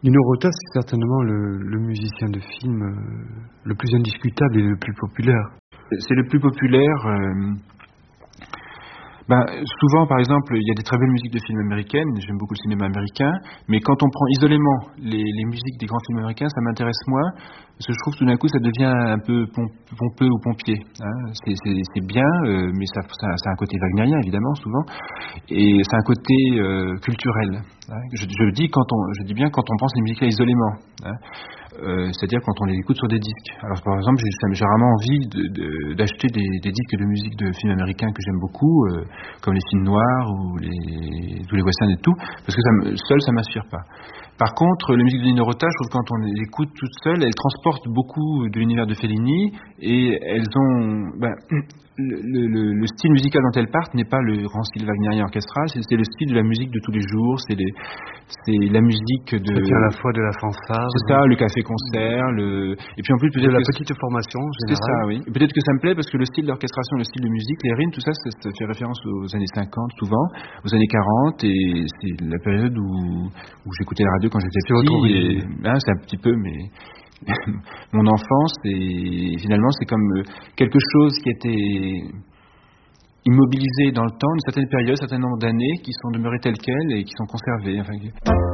Nino Rota, c'est certainement le musicien de film le plus indiscutable et le plus populaire. C'est le plus populaire. Souvent, par exemple, il y a des très belles musiques de films américaines, j'aime beaucoup le cinéma américain, mais quand on prend isolément les musiques des grands films américains, ça m'intéresse moins, parce que je trouve que tout d'un coup ça devient un peu pompeux ou pompier. Hein. C'est bien, mais ça a un côté wagnérien évidemment souvent, et c'est un côté culturel. Hein. Je dis bien quand on pense les musiques là isolément. Hein. C'est-à-dire quand on les écoute sur des disques. Alors par exemple, j'ai rarement envie d'acheter des disques de musique de films américains que j'aime beaucoup, comme les films noirs ou tous les westerns et tout, parce que seul ça m'inspire pas. Par contre, les musiques de Nino Rota, je trouve que quand on les écoute toutes seules, elles transportent beaucoup de l'univers de Fellini et elles ont le style musical dont elles partent n'est pas le grand style wagnérien orchestral, c'est le style de la musique de tous les jours, c'est la musique de... Ça tient à la fois de la fanfare... C'est ça, le café-concert, et puis en plus peut-être de la petite formation générale. C'est ça, oui. Et peut-être que ça me plaît parce que le style d'orchestration, le style de musique, les rythmes, tout ça, ça fait référence aux années 50 souvent, aux années 40, et c'est la période où j'écoutais la radio quand j'étais petit. C'est un petit peu, mais... mon enfance, et finalement c'est comme quelque chose qui était immobilisé dans le temps, une certaine période, un certain nombre d'années qui sont demeurées telles quelles et qui sont conservées.